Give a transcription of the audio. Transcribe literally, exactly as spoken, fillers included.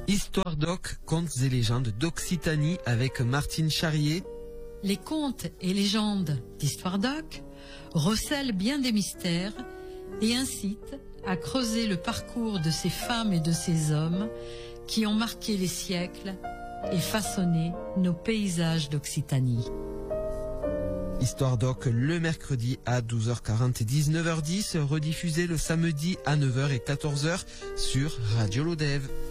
Histoire doc, contes et légendes d'Occitanie avec Martine Charrier. Les contes et légendes d'Histoire doc recèlent bien des mystères et incitent à creuser le parcours de ces femmes et de ces hommes qui ont marqué les siècles et façonné nos paysages d'Occitanie. Histoire doc le mercredi à douze heures quarante et dix-neuf heures dix, rediffusé le samedi à neuf heures et quatorze heures sur Radio Lodève.